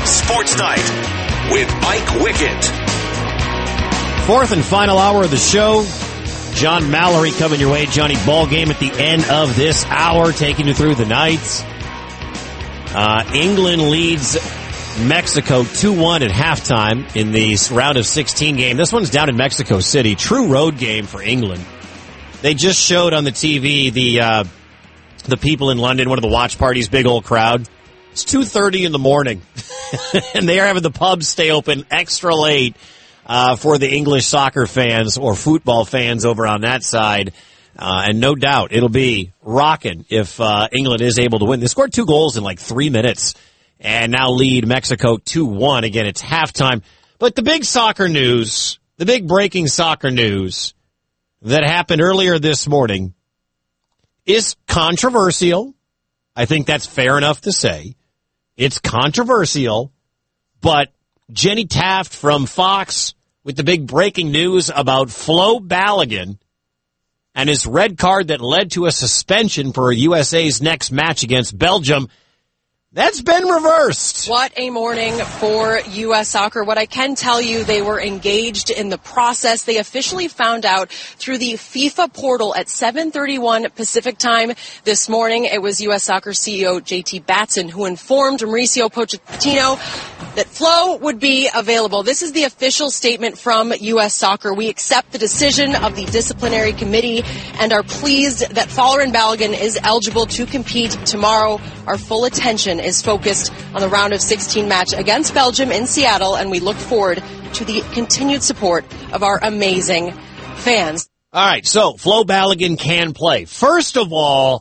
Sports Night with Mike Wickett. Fourth and final hour of the show. John Mallory coming your way. Johnny Ballgame at the end of this hour, taking you through the nights. England leads Mexico 2-1 at halftime in the round of 16 game. This one's down in Mexico City. True road game for England. They just showed on the TV the people in London, one of the watch parties, big old crowd. It's 2:30 in the morning, and they are having the pubs stay open extra late for the English soccer fans or football fans over on that side. And no doubt it'll be rocking if England is able to win. They scored 2 goals in like 3 minutes and now lead Mexico 2-1. Again, it's halftime. But the big soccer news, the big breaking soccer news that happened earlier this morning is controversial. I think that's fair enough to say. It's controversial, but Jenny Taft from Fox with the big breaking news about Flo Balogun and his red card that led to a suspension for USA's next match against Belgium. That's been reversed. What a morning for U.S. soccer. What I can tell you, they were engaged in the process. They officially found out through the FIFA portal at 7:31 Pacific time this morning. It was U.S. soccer CEO JT Batson who informed Mauricio Pochettino that Flo would be available. This is the official statement from U.S. soccer. We accept the decision of the disciplinary committee and are pleased that Folarin Balogun is eligible to compete tomorrow. Our full attention is focused on the round of 16 match against Belgium in Seattle, and we look forward to the continued support of our amazing fans. All right, so Flo Balogun can play. First of all,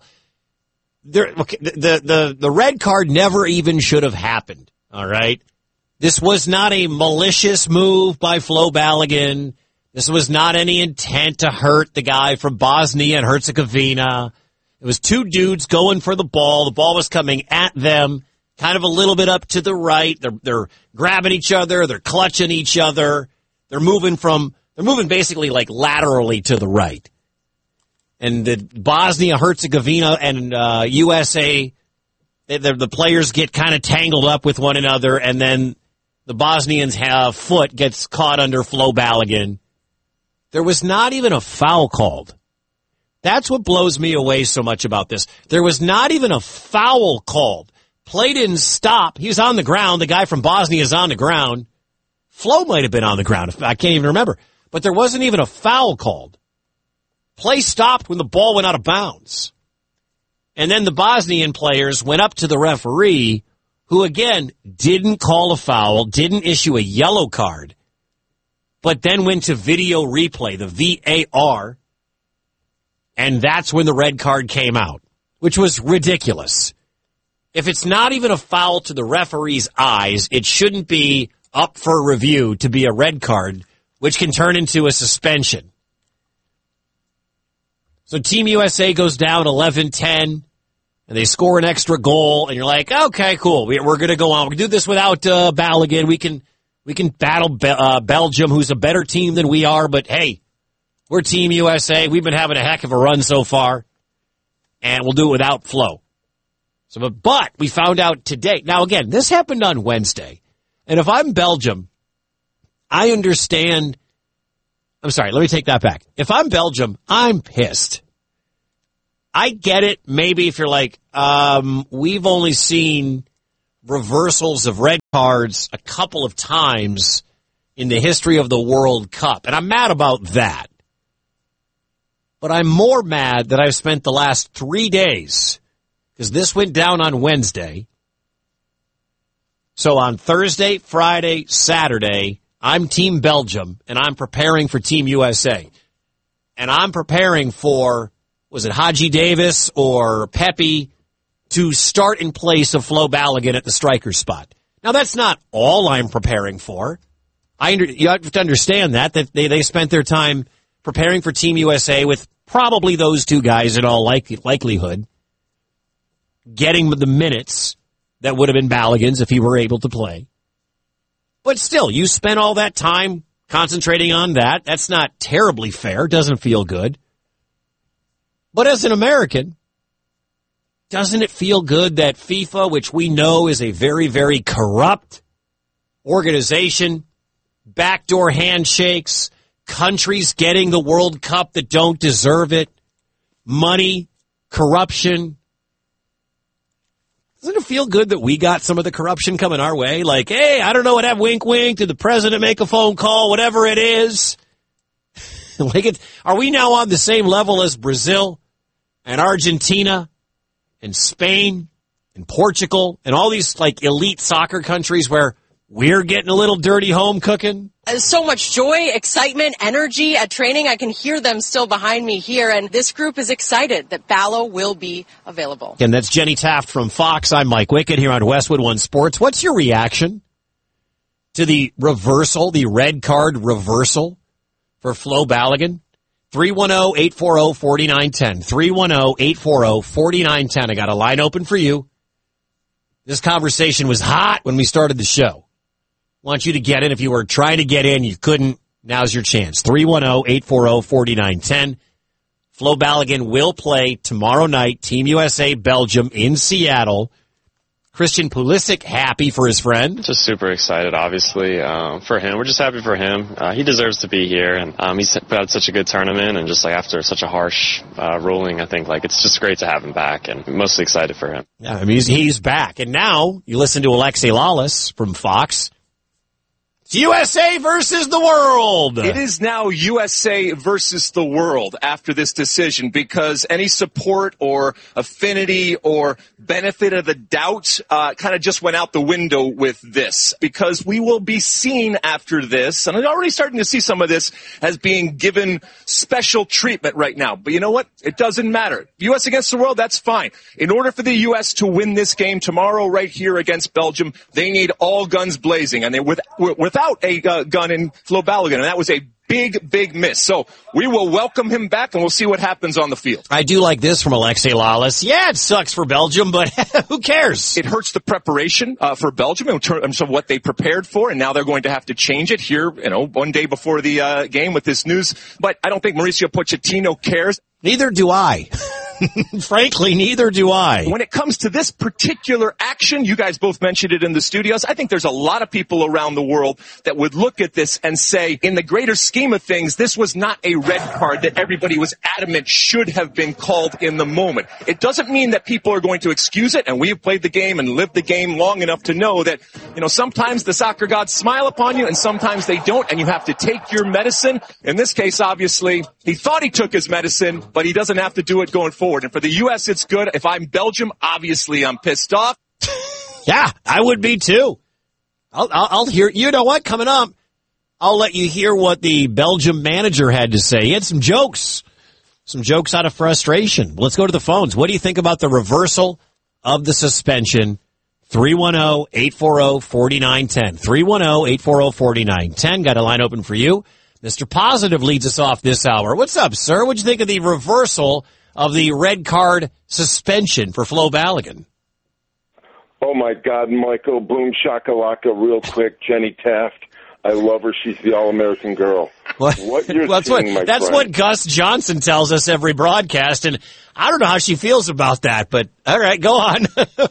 the red card never even should have happened, all right? This was not a malicious move by Flo Balogun. This was not any intent to hurt the guy from Bosnia and Herzegovina. It was 2 dudes going for the ball. The ball was coming at them, kind of a little bit up to the right. They're grabbing each other. They're clutching each other. They're moving basically like laterally to the right. And the Bosnia-Herzegovina and USA, the players get kind of tangled up with one another, and then the Bosnians' foot gets caught under Flo Balogun. There was not even a foul called. That's what blows me away so much about this. There was not even a foul called. Play didn't stop. He was on the ground. The guy from Bosnia is on the ground. Flo might have been on the ground. I can't even remember. But there wasn't even a foul called. Play stopped when the ball went out of bounds. And then the Bosnian players went up to the referee, who, again, didn't call a foul, didn't issue a yellow card, but then went to video replay, the VAR, and that's when the red card came out, which was ridiculous. If it's not even a foul to the referee's eyes, it shouldn't be up for review to be a red card, which can turn into a suspension. So Team USA goes down 11-10, and they score an extra goal, and you're like, okay, cool, we're going to go on. We can do this without Balogun. We can battle Belgium, who's a better team than we are, but hey, we're Team USA. We've been having a heck of a run so far, and we'll do it without Flo. So, but we found out today. Now, again, this happened on Wednesday, and if I'm Belgium, I understand. I'm sorry, let me take that back. If I'm Belgium, I'm pissed. I get it. Maybe if you're like, we've only seen reversals of red cards a couple of times in the history of the World Cup, and I'm mad about that. But I'm more mad that I've spent the last 3 days, because this went down on Wednesday. So on Thursday, Friday, Saturday, I'm Team Belgium, and I'm preparing for Team USA. And I'm preparing for, was it Haji Davis or Pepe, to start in place of Flo Balogun at the striker spot. Now, that's not all I'm preparing for. You have to understand that they spent their time preparing for Team USA with probably those 2 guys in all likelihood, getting the minutes that would have been Balogun's if he were able to play. But still, you spent all that time concentrating on that. That's not terribly fair. Doesn't feel good. But as an American, doesn't it feel good that FIFA, which we know is a very, very corrupt organization, backdoor handshakes, countries getting the World Cup that don't deserve it, money, corruption. Doesn't it feel good that we got some of the corruption coming our way? Like, hey, I don't know what that wink wink, did the president make a phone call, whatever it is. Are we now on the same level as Brazil and Argentina and Spain and Portugal and all these like elite soccer countries where we're getting a little dirty home cooking? So much joy, excitement, energy at training. I can hear them still behind me here, and this group is excited that Ballo will be available. And that's Jenny Taft from Fox. I'm Mike Wickett here on Westwood One Sports. What's your reaction to the reversal, the red card reversal for Flo Balogun? 310-840-4910. 310-840-4910. I got a line open for you. This conversation was hot when we started the show. Want you to get in. If you were trying to get in, you couldn't. Now's your chance. 310-840-4910. Flo Balogun will play tomorrow night, Team USA Belgium in Seattle. Christian Pulisic happy for his friend. Just super excited, obviously, for him. We're just happy for him. He deserves to be here, and he's put out such a good tournament, and just like after such a harsh ruling, I think like it's just great to have him back, and I'm mostly excited for him. Yeah, I mean, he's back. And now you listen to Alexi Lalas from Fox. It's USA versus the world. It is now USA versus the world after this decision, because any support or affinity or benefit of the doubt kind of just went out the window with this, because we will be seen after this, and I'm already starting to see some of this as being given special treatment right now. But you know what? It doesn't matter. U.S. against the world, that's fine. In order for the U.S. to win this game tomorrow right here against Belgium, they need all guns blazing, and they without a gun in Flo Balogun, and that was a big miss. So we will welcome him back, and we'll see what happens on the field. I do like this from Alexi Lalas. Yeah, it sucks for Belgium, but who cares? It hurts the preparation for Belgium in terms of what they prepared for, and now they're going to have to change it here, one day before the game with this news. But I don't think Mauricio Pochettino cares. Neither do I. Frankly, neither do I. When it comes to this particular action, you guys both mentioned it in the studios, I think there's a lot of people around the world that would look at this and say, in the greater scheme of things, this was not a red card that everybody was adamant should have been called in the moment. It doesn't mean that people are going to excuse it, and we have played the game and lived the game long enough to know that, sometimes the soccer gods smile upon you and sometimes they don't, and you have to take your medicine. In this case, obviously, he thought he took his medicine, but he doesn't have to do it going forward. And for the U.S., it's good. If I'm Belgium, obviously I'm pissed off. Yeah, I would be too. I'll hear, you know what, coming up, I'll let you hear what the Belgium manager had to say. He had some jokes out of frustration. Let's go to the phones. What do you think about the reversal of the suspension? 310-840-4910. 310-840-4910. Got a line open for you. Mr. Positive leads us off this hour. What's up, sir? What'd you think of the reversal of the red card suspension for Flo Balogun? Oh, my God, Michael. Boom shakalaka real quick. Jenny Taft. I love her. She's the All-American girl. What you're seeing, my that's friend. what Gus Johnson tells us every broadcast, and I don't know how she feels about that, but all right, go on.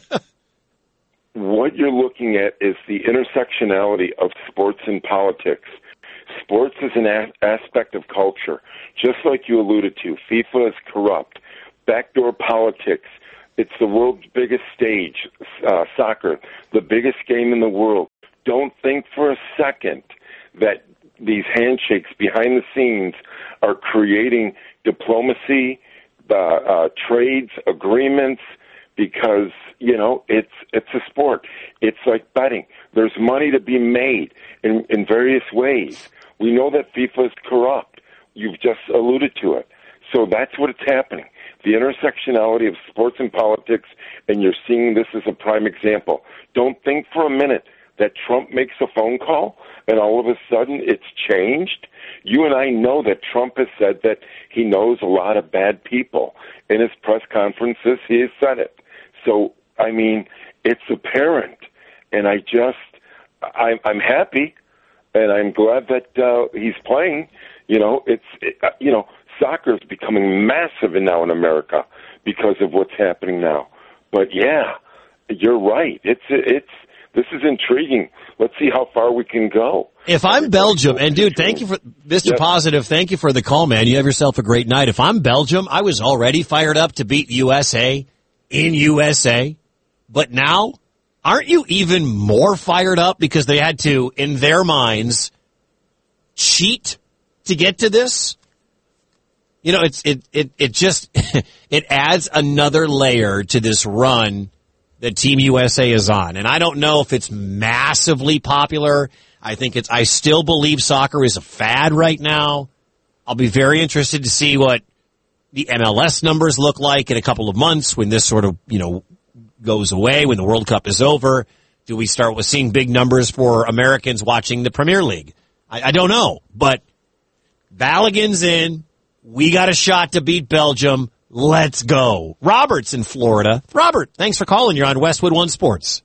What you're looking at is the intersectionality of sports and politics. Sports is an aspect of culture. Just like you alluded to, FIFA is corrupt. Backdoor politics. It's the world's biggest stage, soccer, the biggest game in the world. Don't think for a second that these handshakes behind the scenes are creating diplomacy, trades, agreements, because, it's a sport. It's like betting. There's money to be made in various ways. We know that FIFA is corrupt. You've just alluded to it. So that's what it's happening. The intersectionality of sports and politics, and you're seeing this as a prime example. Don't think for a minute that Trump makes a phone call and all of a sudden it's changed. You and I know that Trump has said that he knows a lot of bad people. In his press conferences, he has said it. So, it's apparent. And I'm happy, and I'm glad that he's playing. Soccer is becoming massive now in America because of what's happening now. But yeah, you're right. It's This is intriguing. Let's see how far we can go. If I'm Belgium, and dude, thank you for Mr. Yep. Positive. Thank you for the call, man. You have yourself a great night. If I'm Belgium, I was already fired up to beat USA in USA, but now aren't you even more fired up because they had to, in their minds, cheat to get to this? You know, it just it adds another layer to this run that Team USA is on. And I don't know if it's massively popular. I still believe soccer is a fad right now. I'll be very interested to see what the MLS numbers look like in a couple of months when this sort of, goes away, when the World Cup is over. Do we start with seeing big numbers for Americans watching the Premier League? I don't know, but Balogun's in. We got a shot to beat Belgium. Let's go. Robert's in Florida. Robert, thanks for calling. You're on Westwood One Sports.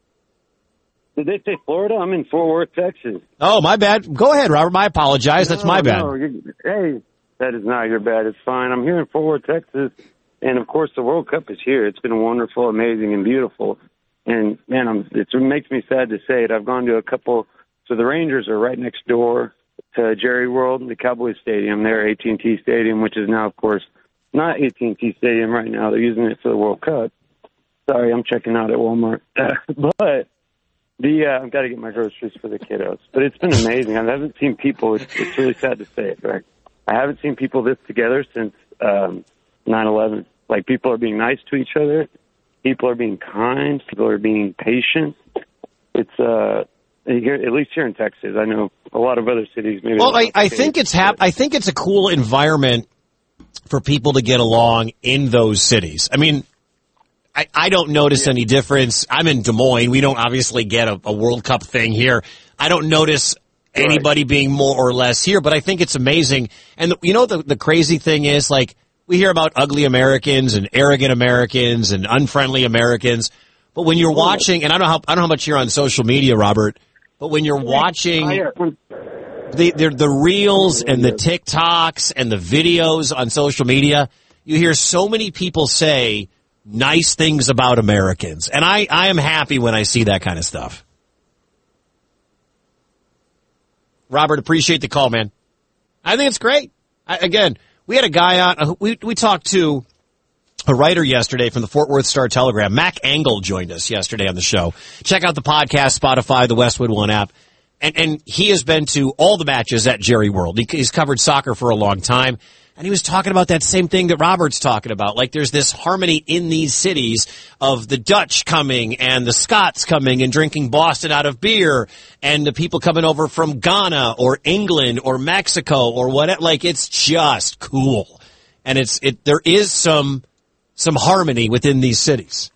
Did they say Florida? I'm in Fort Worth, Texas. Oh, my bad. Go ahead, Robert. I apologize. That's my bad. Hey, that is not your bad. It's fine. I'm here in Fort Worth, Texas. And, of course, the World Cup is here. It's been wonderful, amazing, and beautiful. And, man, it makes me sad to say it. I've gone to a couple. So the Rangers are right next door to Jerry World, the Cowboys Stadium. They're AT&T Stadium, which is now, of course, not AT&T Stadium right now. They're using it for the World Cup. Sorry, I'm checking out at Walmart. But I've got to get my groceries for the kiddos. But it's been amazing. I haven't seen people. It's really sad to say it, right? I haven't seen people this together since 9/11. Like, people are being nice to each other. People are being kind. People are being patient. It's at least here in Texas. I know a lot of other cities. Maybe. Well, I think it's I think it's a cool environment for people to get along in those cities. I mean, I don't notice any difference. I'm in Des Moines. We don't obviously get a World Cup thing here. I don't notice anybody being more or less here, but I think it's amazing. And the crazy thing is, like, we hear about ugly Americans and arrogant Americans and unfriendly Americans, but when you're watching, and I don't know how much you're on social media, Robert, but when you're watching the reels and the TikToks and the videos on social media, you hear so many people say nice things about Americans. And I am happy when I see that kind of stuff. Robert, appreciate the call, man. I think it's great. We had a guy on, we talked to a writer yesterday from the Fort Worth Star-Telegram. Mac Engel joined us yesterday on the show. Check out the podcast, Spotify, the Westwood One app. And he has been to all the matches at Jerry World. He's covered soccer for a long time. And he was talking about that same thing that Robert's talking about. Like, there's this harmony in these cities of the Dutch coming and the Scots coming and drinking Boston out of beer, and the people coming over from Ghana or England or Mexico or whatever. Like, it's just cool. And there is some harmony within these cities.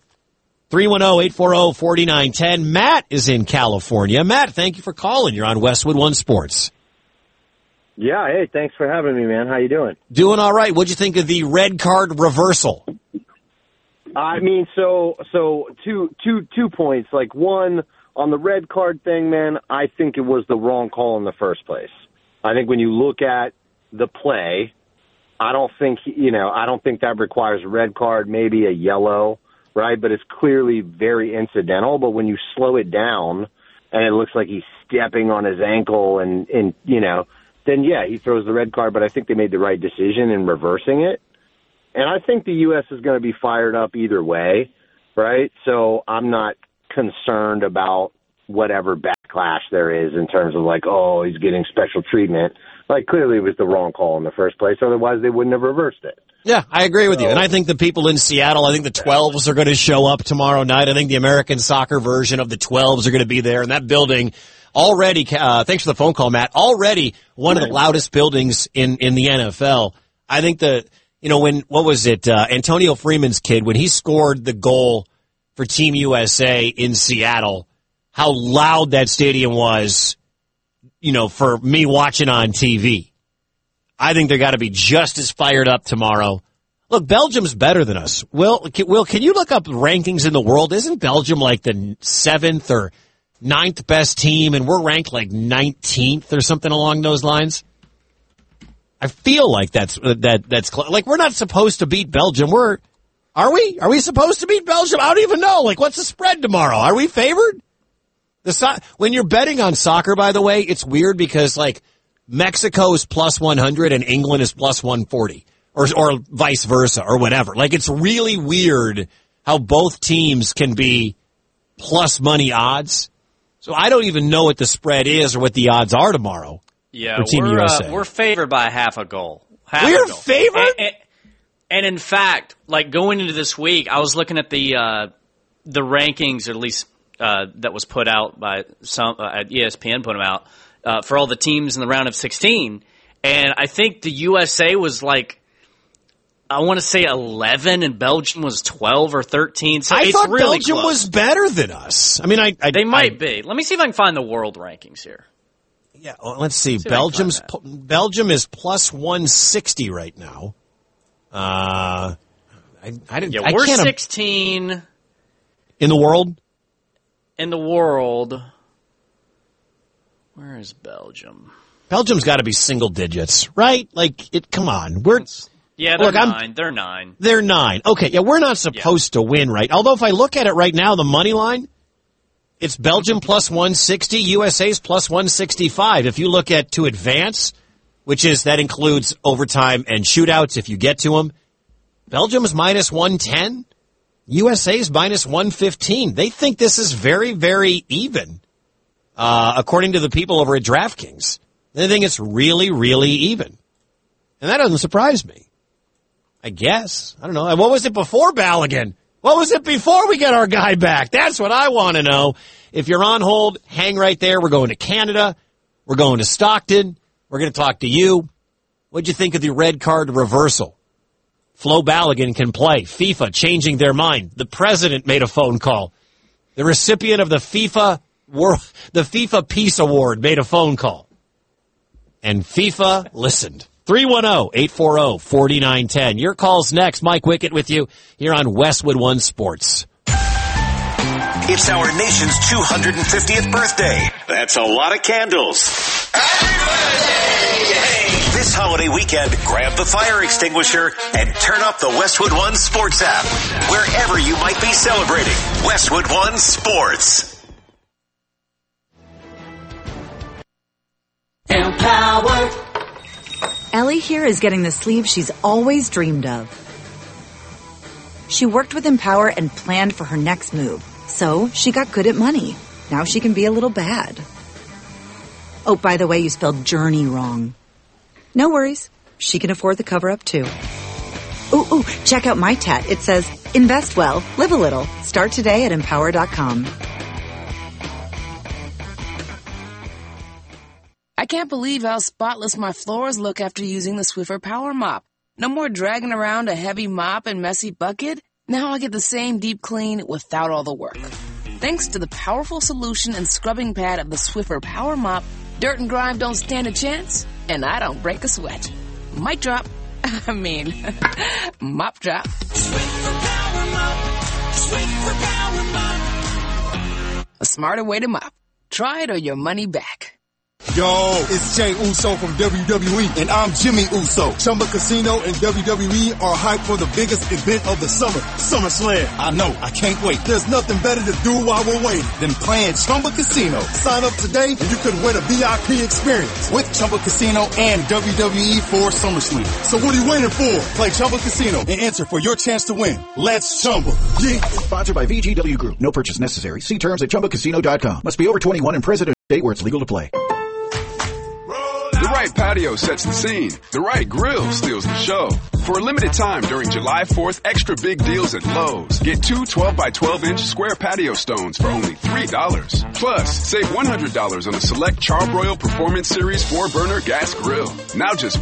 310-840-4910. Matt is in California. Matt, thank you for calling. You're on Westwood One Sports. Yeah, hey, thanks for having me, man. How you doing? Doing all right. What'd you think of the red card reversal? I mean, so two points. Like, one, on the red card thing, man, I think it was the wrong call in the first place. I think when you look at the play, I don't think that requires a red card, maybe a yellow, right? But it's clearly very incidental. But when you slow it down and it looks like he's stepping on his ankle and then, yeah, he throws the red card, but I think they made the right decision in reversing it. And I think the U.S. is going to be fired up either way, right? So I'm not concerned about whatever backlash there is in terms of, like, oh, he's getting special treatment. Like, clearly it was the wrong call in the first place. Otherwise, they wouldn't have reversed it. Yeah, I agree with you. And I think the people in Seattle, I think the 12s are going to show up tomorrow night. I think the American soccer version of the 12s are going to be there. And that building already, thanks for the phone call, Matt, already one of the loudest buildings in the NFL. I think Antonio Freeman's kid, when he scored the goal for Team USA in Seattle, how loud that stadium was, for me watching on TV. I think they got to be just as fired up tomorrow. Look, Belgium's better than us. Will, can you look up rankings in the world? Isn't Belgium like the 7th or 9th best team, and we're ranked like 19th or something along those lines? I feel like that's like, we're not supposed to beat Belgium. Are we? Are we supposed to beat Belgium? I don't even know. Like, what's the spread tomorrow? Are we favored? When you're betting on soccer, by the way, it's weird because, like, Mexico is plus 100 and England is plus 140 or vice versa or whatever. Like, it's really weird how both teams can be plus money odds. So I don't even know what the spread is or what the odds are tomorrow. Yeah, for Team USA. We're favored by half a goal. We're favored? And in fact, like going into this week, I was looking at the rankings, or at least that was put out by some ESPN put them out for all the teams in the round of 16, and I think the USA was like, I want to say 11, and Belgium was 12 or 13. So I thought really Belgium close. was better than us. I mean, they might be. Let me see if I can find the world rankings here. Yeah, well, let's see. Belgium is plus 160 right now. I didn't. Yeah, I we're can't 16 in the world. In the world, where is Belgium? Belgium's got to be single digits, right? Like, come on, they're 9. They're 9. They're 9. Okay, yeah, we're not supposed to win, right? Although if I look at it right now, the money line, it's Belgium plus 160, USA's plus 165. If you look at to advance, that includes overtime and shootouts if you get to them, Belgium's minus 110, USA's minus 115. They think this is very, very even, according to the people over at DraftKings. They think it's really, really even. And that doesn't surprise me. I guess. I don't know. And what was it before Balogun? What was it before we get our guy back? That's what I want to know. If you're on hold, hang right there. We're going to Canada. We're going to Stockton. We're going to talk to you. What'd you think of the red card reversal? Flo Balogun can play. FIFA changing their mind. The president made a phone call. The recipient of the FIFA Peace Award made a phone call. And FIFA listened. 310-840-4910. Your call's next. Mike Wickett with you here on Westwood One Sports. It's our nation's 250th birthday. That's a lot of candles. Happy birthday! This holiday weekend, grab the fire extinguisher and turn up the Westwood One Sports app. Wherever you might be celebrating, Westwood One Sports. Empower. Ellie here is getting the sleeve she's always dreamed of. She worked with Empower and planned for her next move, so she got good at money. Now she can be a little bad. Oh, by the way, you spelled journey wrong. No worries. She can afford the cover-up, too. Ooh, check out my tat. It says, invest well, live a little. Start today at Empower.com. I can't believe how spotless my floors look after using the Swiffer Power Mop. No more dragging around a heavy mop and messy bucket. Now I get the same deep clean without all the work. Thanks to the powerful solution and scrubbing pad of the Swiffer Power Mop, dirt and grime don't stand a chance, and I don't break a sweat. Mic drop. Mop drop. Swiffer Power Mop. Swiffer Power Mop. A smarter way to mop. Try it or your money back. Yo, it's Jey Uso from WWE, and I'm Jimmy Uso. Chumba Casino and WWE are hyped for the biggest event of the summer, SummerSlam. I know, I can't wait. There's nothing better to do while we're waiting than playing Chumba Casino. Sign up today and you could win a VIP experience with Chumba Casino and WWE for SummerSlam. So what are you waiting for? Play Chumba Casino and enter for your chance to win. Let's Chumba. Yeah. Sponsored by VGW Group. No purchase necessary. See terms at ChumbaCasino.com. Must be over 21 and present in a state where it's legal to play. The right patio sets the scene. The right grill steals the show. For a limited time during July 4th, extra big deals at Lowe's. Get two 12-by-12-inch square patio stones for only $3. Plus, save $100 on a select Charbroil Performance Series 4-burner gas grill. Now just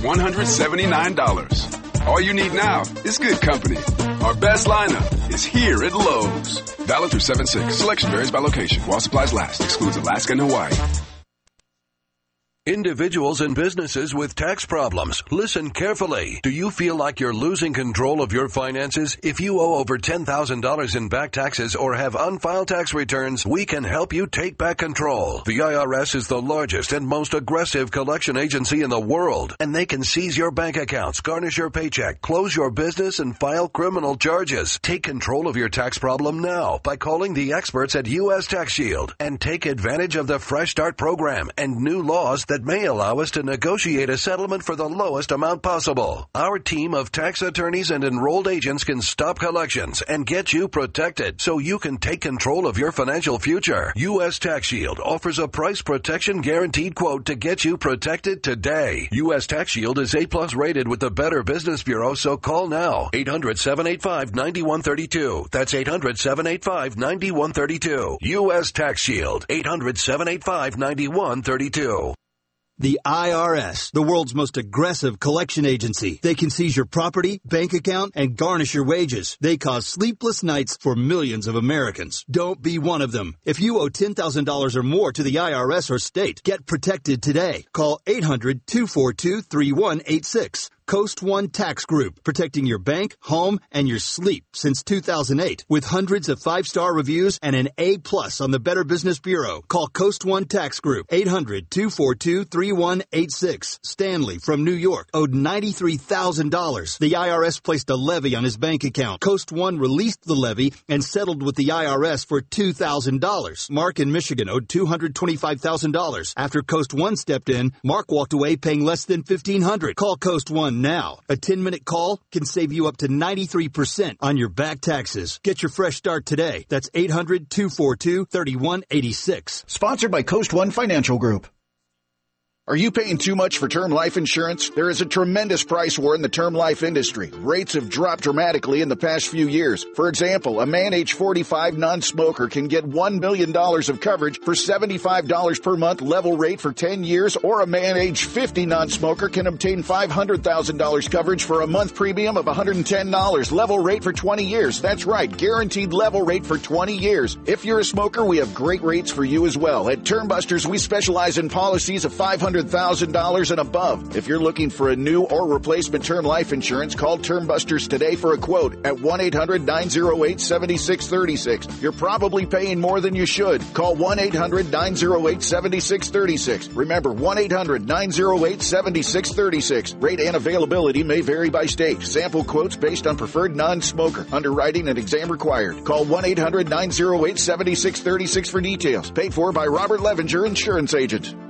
$179. All you need now is good company. Our best lineup is here at Lowe's. Valid through 7/6. Selection varies by location. While supplies last. Excludes Alaska and Hawaii. Individuals and businesses with tax problems, listen carefully. Do you feel like you're losing control of your finances? If you owe over $10,000 in back taxes or have unfiled tax returns, we can help you take back control. The IRS is the largest and most aggressive collection agency in the world, and they can seize your bank accounts, garnish your paycheck, close your business, and file criminal charges. Take control of your tax problem now by calling the experts at U.S. Tax Shield and take advantage of the Fresh Start program and new laws that may allow us to negotiate a settlement for the lowest amount possible. Our team of tax attorneys and enrolled agents can stop collections and get you protected so you can take control of your financial future. U.S. Tax Shield offers a price protection guaranteed quote to get you protected today. U.S. Tax Shield is A+ rated with the Better Business Bureau, so call now. 800-785-9132. That's 800-785-9132. U.S. Tax Shield. 800-785-9132. The IRS, the world's most aggressive collection agency. They can seize your property, bank account, and garnish your wages. They cause sleepless nights for millions of Americans. Don't be one of them. If you owe $10,000 or more to the IRS or state, get protected today. Call 800-242-3186. Coast One Tax Group, protecting your bank, home, and your sleep since 2008. With hundreds of 5-star reviews and an A+ on the Better Business Bureau. Call Coast One Tax Group, 800-242-3186. Stanley from New York owed $93,000. The IRS placed a levy on his bank account. Coast One released the levy and settled with the IRS for $2,000. Mark in Michigan owed $225,000. After Coast One stepped in, Mark walked away paying less than $1,500. Call Coast One now. A 10-minute call can save you up to 93% on your back taxes. Get your fresh start today. That's 800-242-3186. Sponsored by Coast One Financial Group. Are you paying too much for term life insurance? There is a tremendous price war in the term life industry. Rates have dropped dramatically in the past few years. For example, a man age 45 non-smoker can get $1 million of coverage for $75 per month level rate for 10 years, or a man age 50 non-smoker can obtain $500,000 coverage for a month premium of $110 level rate for 20 years. That's right, guaranteed level rate for 20 years. If you're a smoker, we have great rates for you as well. At Term Busters, we specialize in policies of $500,000 and above. If you're looking for a new or replacement term life insurance, call Term Busters today for a quote at 1-800-908-7636. You're probably paying more than you should. Call 1-800-908-7636. Remember, 1-800-908-7636. Rate and availability may vary by state. Sample quotes based on preferred non-smoker. Underwriting and exam required. Call 1-800-908-7636 for details. Paid for by Robert Levinger, Insurance Agent.